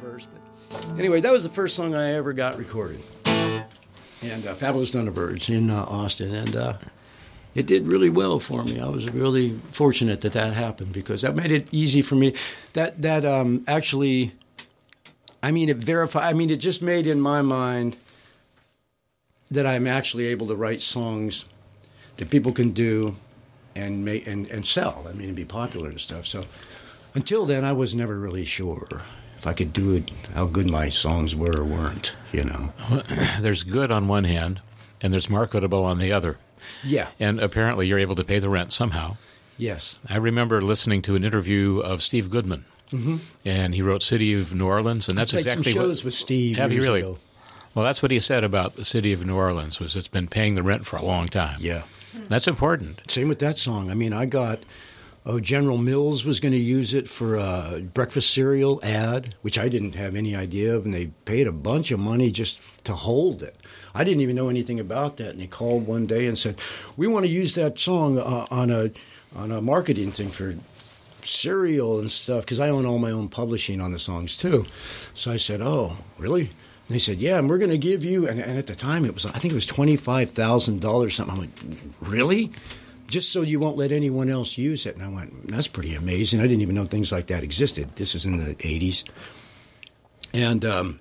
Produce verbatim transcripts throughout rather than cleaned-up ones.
verse. But anyway, that was the first song I ever got recorded. And uh, Fabulous Thunderbirds in uh, Austin. And uh, it did really well for me. I was really fortunate that that happened because that made it easy for me. That, that um, actually, I mean, it verified, I mean, it just made in my mind that I'm actually able to write songs that people can do and make and, and sell. I mean, and be popular and stuff. So until then, I was never really sure if I could do it, how good my songs were or weren't, you know. There's good on one hand, and there's marketable on the other. Yeah. And apparently you're able to pay the rent somehow. Yes. I remember listening to an interview of Steve Goodman, mm-hmm. and he wrote City of New Orleans, and that's I played exactly some shows what, with Steve have years you really? ago. Well, that's what he said about the City of New Orleans, was it's been paying the rent for a long time. Yeah. That's important. Same with that song. I mean, I got, oh, General Mills was going to use it for a breakfast cereal ad, which I didn't have any idea of, and they paid a bunch of money just to hold it. I didn't even know anything about that, and they called one day and said, we want to use that song uh, on a on a marketing thing for cereal and stuff, because I own all my own publishing on the songs, too. So I said, oh, really? And they said, yeah, and we're going to give you, and, and at the time it was, I think it was twenty-five thousand dollars something. I'm like, really? Just so you won't let anyone else use it. And I went, that's pretty amazing. I didn't even know things like that existed. This was in the eighties. And um,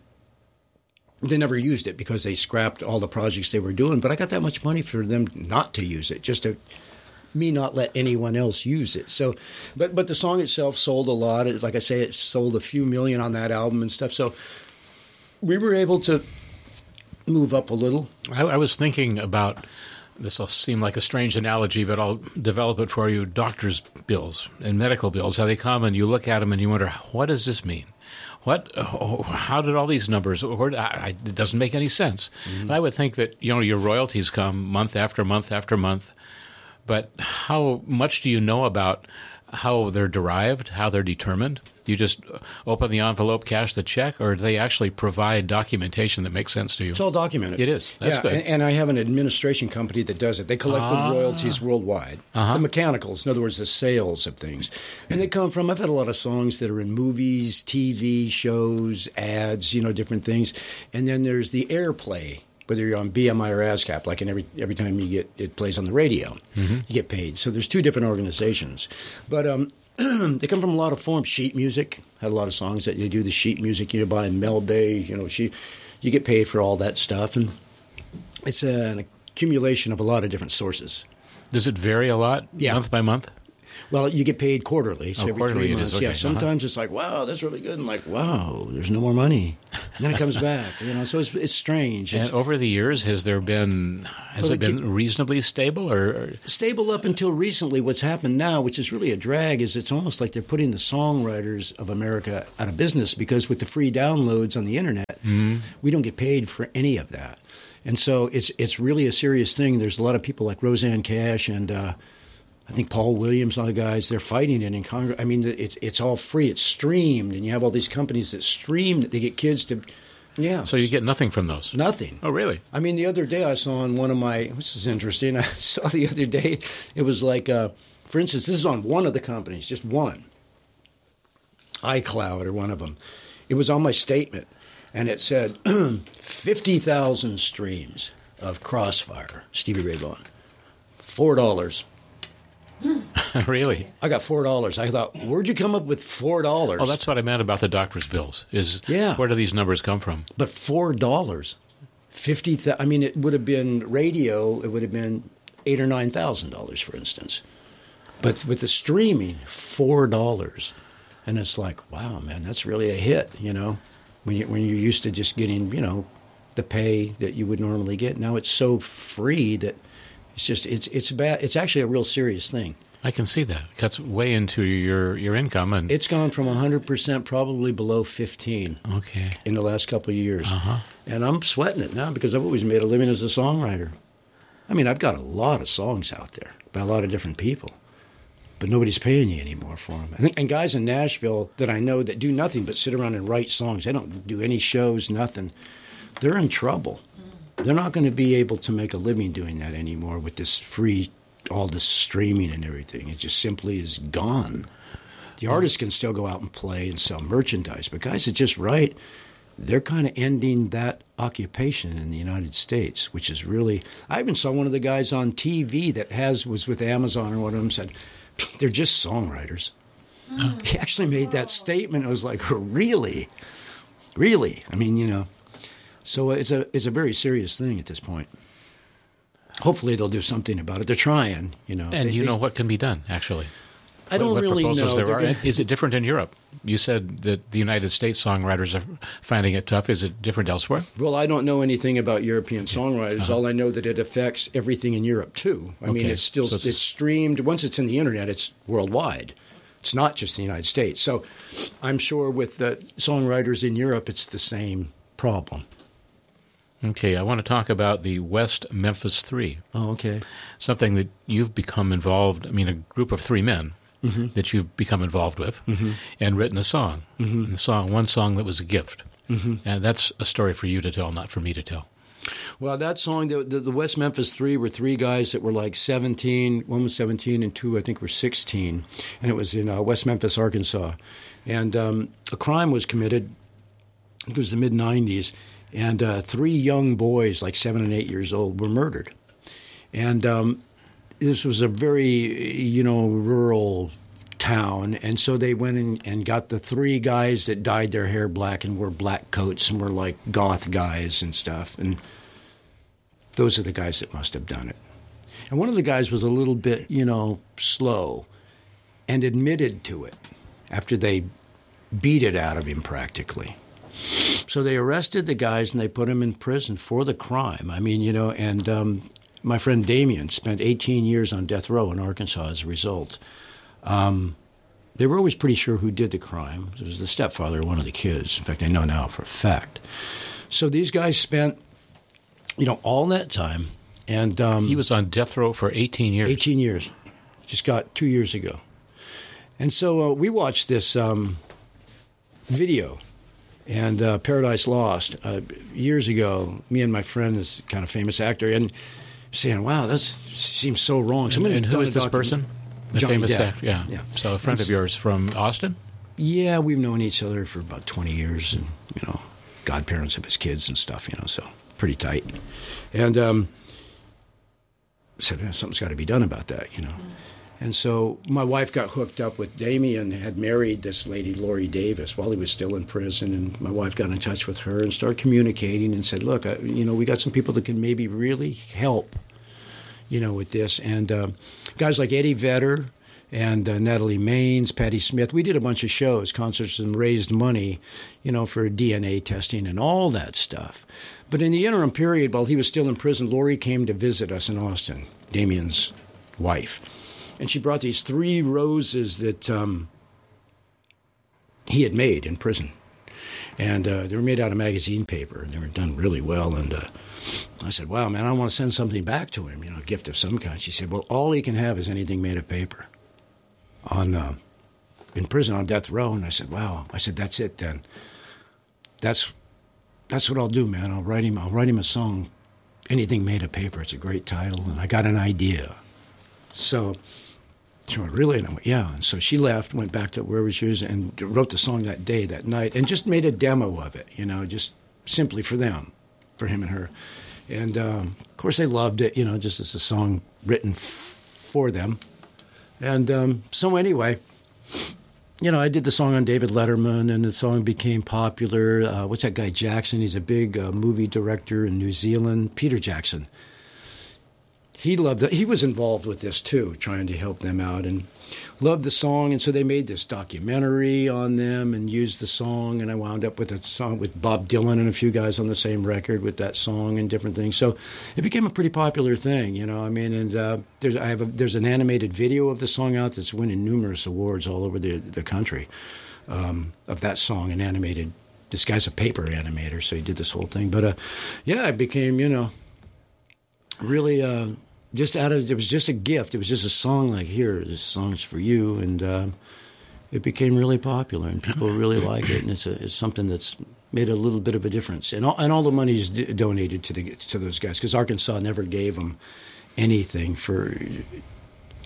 they never used it because they scrapped all the projects they were doing. But I got that much money for them not to use it, just to me not let anyone else use it. So, but but the song itself sold a lot. It, like I say, it sold a few million on that album and stuff. So we were able to move up a little. I, I was thinking about, this will seem like a strange analogy, but I'll develop it for you, doctor's bills and medical bills, how they come and you look at them and you wonder, what does this mean? What? Oh, how did all these numbers? Or, I, it doesn't make any sense. Mm-hmm. And I would think that, you know, your royalties come month after month after month, but how much do you know about how they're derived, how they're determined? Do you just open the envelope, cash the check, or do they actually provide documentation that makes sense to you? It's all documented. It is. That's yeah, good. And, and I have an administration company that does it. They collect ah. the royalties worldwide. Uh-huh. The mechanicals, in other words, the sales of things. And they come from, I've had a lot of songs that are in movies, T V shows, ads, you know, different things. And then there's the airplay, whether you're on B M I or ASCAP, like in every every time you get it plays on the radio, mm-hmm. you get paid. So there's two different organizations. But um, they come from a lot of forms. Sheet music, had a lot of songs that you do the sheet music. You buy Mel Bay, you know, she, you get paid for all that stuff. And it's a, an accumulation of a lot of different sources. Does it vary a lot, yeah. month by month? Well, you get paid quarterly, so oh, every quarterly three it months. is. Okay. Yeah, sometimes uh-huh. it's like, wow, that's really good, and like, wow, there's no more money. And then it comes back, you know. So it's it's strange. It's, and over the years, has there been has well, it been get, reasonably stable, or, or stable up until recently? What's happened now, which is really a drag, is it's almost like they're putting the songwriters of America out of business because with the free downloads on the internet, mm-hmm. we don't get paid for any of that, and so it's it's really a serious thing. There's a lot of people like Roseanne Cash and. Uh, I think Paul Williams, all the guys, they're fighting it in Congress. I mean, it's it's all free. It's streamed, and you have all these companies that stream that they get kids to, yeah. So you get nothing from those? Nothing. Oh, really? I mean, the other day I saw on one of my, this is interesting, I saw the other day, it was like, uh, for instance, this is on one of the companies, just one, iCloud or one of them. It was on my statement, and it said fifty thousand streams of Crossfire, Stevie Ray Vaughan, four dollars. Really? I got four dollars. I thought, where'd you come up with four dollars? Oh, that's what I meant about the doctor's bills. Is yeah. Where do these numbers come from? But four dollars, fifty. Th- I mean, it would have been radio. It would have been eight or nine thousand dollars, for instance. But with the streaming, four dollars, and it's like, wow, man, that's really a hit. You know, when you when you're used to just getting, you know, the pay that you would normally get. Now it's so free that. It's just it's it's bad. It's actually a real serious thing. I can see that. It cuts way into your, your income, and it's gone from one hundred percent probably below fifteen. Okay. In the last couple of years, uh-huh. and I'm sweating it now because I've always made a living as a songwriter. I mean, I've got a lot of songs out there by a lot of different people, but nobody's paying you anymore for them. And, and guys in Nashville that I know that do nothing but sit around and write songs. They don't do any shows, nothing. They're in trouble. They're not going to be able to make a living doing that anymore with this free, all this streaming and everything. It just simply is gone. The artists can still go out and play and sell merchandise, but guys that just write, they're kind of ending that occupation in the United States, which is really. I even saw one of the guys on T V that has was with Amazon or one of them said, they're just songwriters. Oh. He actually made that statement. I was like, really, really. I mean, you know. So it's a it's a very serious thing at this point. Hopefully they'll do something about it. They're trying, you know. And they, you they, know what can be done, actually. I don't what, what really proposals know. There are. Gonna... Is it different in Europe? You said that the United States songwriters are finding it tough. Is it different elsewhere? Well, I don't know anything about European songwriters. Uh-huh. All I know that it affects everything in Europe too. I okay. mean, it's still so it's, it's streamed. Once it's in the internet, it's worldwide. It's not just the United States. So I'm sure with the songwriters in Europe, it's the same problem. Okay, I want to talk about the West Memphis Three. Oh, okay. Something that you've become involved, I mean, a group of three men mm-hmm. that you've become involved with mm-hmm. and written a song. Mm-hmm. And the song, one song that was a gift. Mm-hmm. And that's a story for you to tell, not for me to tell. Well, that song, the, the, the West Memphis Three were three guys that were like seventeen. One was seventeen and two, I think, were sixteen. And it was in uh, West Memphis, Arkansas. And um, a crime was committed. It was the mid nineties. And uh, three young boys, like seven and eight years old, were murdered. And um, this was a very, you know, rural town. And so they went in and got the three guys that dyed their hair black and wore black coats and were like goth guys and stuff. And those are the guys that must have done it. And one of the guys was a little bit, you know, slow and admitted to it after they beat it out of him practically. So they arrested the guys and they put them in prison for the crime. I mean, you know, and um, my friend Damien spent eighteen years on death row in Arkansas as a result. Um, they were always pretty sure who did the crime. It was the stepfather of one of the kids. In fact, they know now for a fact. So these guys spent, you know, all that time. And um, he was on death row for eighteen years. eighteen years. Just got two years ago. And so uh, we watched this um, video. And uh, Paradise Lost, uh, years ago, me and my friend is kind of famous actor, and saying, wow, that seems so wrong. And, and who is this person? The Johnny famous Depp. actor, yeah. yeah. So a friend It's, of yours from Austin? Yeah, we've known each other for about twenty years, and, you know, godparents of his kids and stuff, you know, so pretty tight. And um, said, yeah, something's got to be done about that, you know. And so my wife got hooked up with Damien, had married this lady, Lori Davis, while he was still in prison. And my wife got in touch with her and started communicating and said, look, I, you know, we got some people that can maybe really help, you know, with this. And uh, guys like Eddie Vedder and uh, Natalie Maines, Patti Smith, we did a bunch of shows, concerts, and raised money, you know, for D N A testing and all that stuff. But in the interim period, while he was still in prison, Lori came to visit us in Austin, Damien's wife. And she brought these three roses that um, he had made in prison. And uh, they were made out of magazine paper. And they were done really well. And uh, I said, wow, man, I want to send something back to him, you know, a gift of some kind. She said, well, all he can have is anything made of paper on uh, in prison on death row. And I said, wow. I said, that's it then. That's that's what I'll do, man. I'll write him, I'll write him a song, Anything Made of Paper. It's a great title. And I got an idea. So... She went, really? And I went, yeah. And so she left, went back to wherever she was, and wrote the song that day, that night, and just made a demo of it, you know, just simply for them, for him and her. And, um, of course, they loved it, you know, just as a song written f- for them. And um, so anyway, you know, I did the song on David Letterman, and the song became popular. Uh, what's that guy, Jackson? He's a big uh, movie director in New Zealand, Peter Jackson. He loved it. He was involved with this, too, trying to help them out, and loved the song. And so they made this documentary on them and used the song. And I wound up with a song with Bob Dylan and a few guys on the same record with that song and different things. So it became a pretty popular thing, you know. I mean, and uh, there's I have a, there's an animated video of the song out that's winning numerous awards all over the, the country um, of that song, an animated. This guy's a paper animator, so he did this whole thing. But, uh, yeah, it became, you know, really... Uh, Just out of, it was just a gift. It was just a song like, here, this song's for you. And um, it became really popular, and people really like it. And it's, a, it's something that's made a little bit of a difference. And all, and all the money is d- donated to the to those guys, because Arkansas never gave them anything for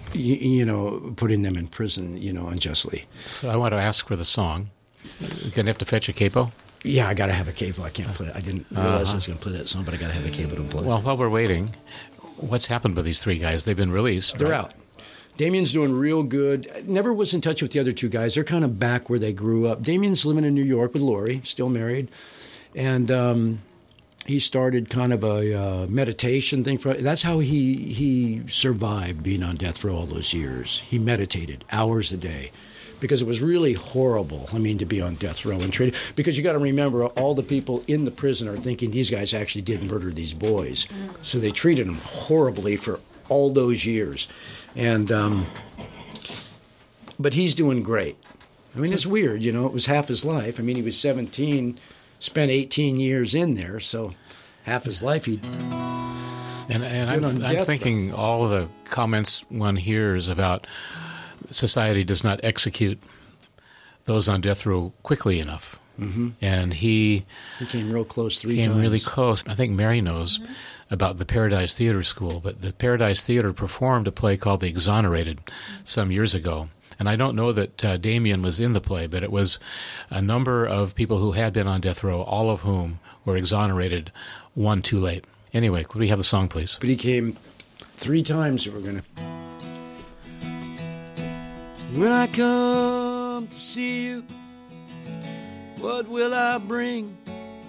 you, you know, putting them in prison, you know, unjustly. So I want to ask for the song. You're going to have to fetch a capo? Yeah, I got to have a capo. I can't play it. I didn't realize uh-huh. I was going to play that song, but I got to have a capo to play. Well, while we're waiting, what's happened with these three guys? They've been released. They're right? out. Damien's doing real good. Never was in touch with the other two guys. They're kind of back where they grew up. Damien's living in New York with Lori, still married. And um, he started kind of a uh, meditation thing. For That's how he, he survived being on death row all those years. He meditated hours a day because it was really horrible, I mean, to be on death row and treated. Because you got to remember, all the people in the prison are thinking these guys actually did murder these boys. So they treated them horribly for all those years. And um, but he's doing great. I mean, it's weird, you know. It was half his life. I mean, he was seventeen, spent eighteen years in there, so half his life he. And and I'm, I'm thinking row. all the comments one hears about society does not execute those on death row quickly enough. Mm-hmm. And he he came real close three came times. really close. I think Mary knows mm-hmm. about the Paradise Theater School, but the Paradise Theater performed a play called The Exonerated some years ago. And I don't know that uh, Damien was in the play, but it was a number of people who had been on death row, all of whom were exonerated, one too late. Anyway, could we have the song, please? But he came three times. We're gonna. When I come to see you, what will I bring?